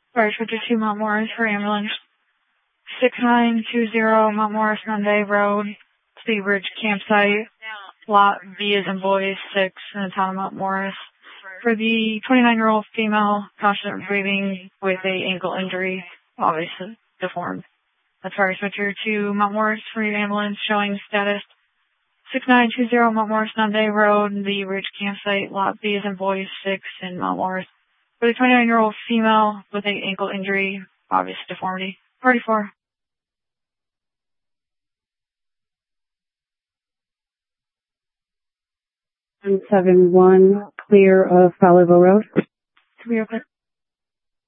Sorry, switch to Mount Morris for ambulance. 6920 Mount Morris, Monday Road, Sea Ridge Campsite, Lot B as in boys, 6 in the town of Mount Morris. For the 29-year-old female, constant breathing with a ankle injury, obviously deformed. That's Fire Switcher to Mount Morris for your ambulance showing status 6920 Mount Morris, Monday Road, the Ridge Campsite, Lot B as in boys, 6 in Mount Morris. For the 29-year-old female with a ankle injury, obvious deformity. Party 4. 171, clear of Fowlerville Road. Clear, okay.